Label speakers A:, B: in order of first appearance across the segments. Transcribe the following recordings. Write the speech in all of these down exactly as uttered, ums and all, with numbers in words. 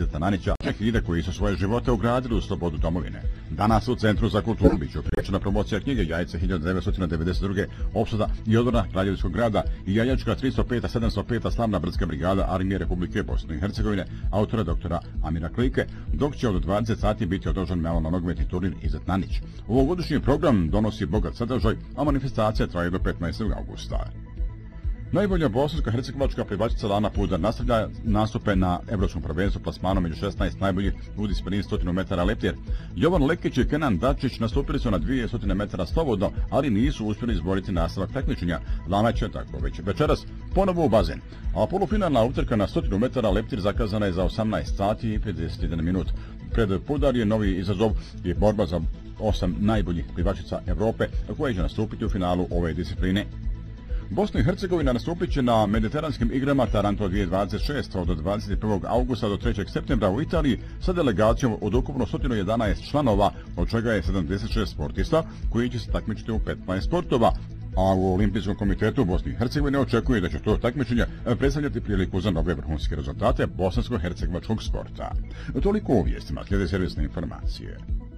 A: Tananića, ide koji su svoje živote ugradili u slobodu domovine. Danas u Centru za kulturu biće pričana promocija knjige Jajce hiljadu devetsto devedeset druge opsada i odbrana Kraljevskog grada i Jajačka tristo peta sedamsto peta slavna brdska brigada Armije Republike Bosne i Hercegovine, autora doktora Amira Klike, dok će od dvadeset sati biti održan malolanogometni turnir Izet Nanić. Ovogodišnji program donosi bogat sadržaj, a manifestacija traje do petnaestog augusta. Najbolja bosansko-hercegovačka plivačica Lana Pudar nastavlja nastupe na Evropskom prvenstvu plasmanom među šesnaest najboljih u disciplini sto metara leptir. Jovan Lekić i Kenan Dačić nastupili su na dvjesto metara slobodno, ali nisu uspjeli izboriti nastavak takmičenja. Lana će tako već večeras ponovo u bazen. A polufinalna utrka na sto metara leptir zakazana je za osamnaest sati i pedeset jedan minut. Pred Pudar je novi izazov i borba za osam najboljih plivačica Evrope koje će nastupiti u finalu ove discipline. Bosna i Hercegovina nastupit će na Mediteranskim igrama Taranto dvije tisuće dvadeset šest od dvadeset prvog augusta do trećeg septembra u Italiji sa delegacijom od ukupno sto jedanaest članova, od čega je sedamdeset šest sportista koji će se takmičiti u petnaest sportova. A u Olimpijskom komitetu Bosne i Hercegovine očekuje da će to takmičenje predstavljati priliku za nove vrhunske rezultate bosansko-hercegovačkog sporta. Toliko u vijestima, slijede servisne informacije.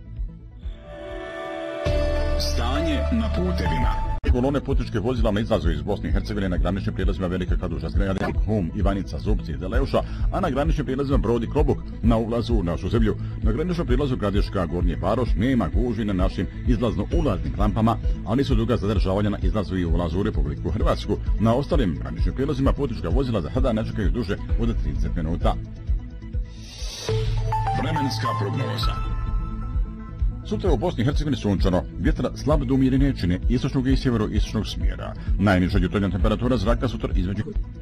B: Stanje na putevima.
A: Kolone putničke vozila na izlazu iz Bosne i Hercegovine na graničnim prijelazima Velika Kladuša, Zgrada, Hum, Ivanica, Zubci i Deleuša, a na graničnim prijelazima Brod i Klobuk na ulazu u našu zemlju. Na graničnom prilazu Gradiška, Gornji Baroš nema gužvi na našim izlazno-ulaznim rampama, ali su duga zadržavanja na izlazu i ulazu u Republiku Hrvatsku. Na ostalim graničnim prijelazima putnička vozila za sada ne čekaju duže od trideset minuta.
B: Vremenska prognoza.
A: Sutra u Bosni i Hercegovini sunčano, vjetar slab do umjerene čine istočnog i sjeveroistočnog smjera. Najniža jutarnja temperatura zraka sutra između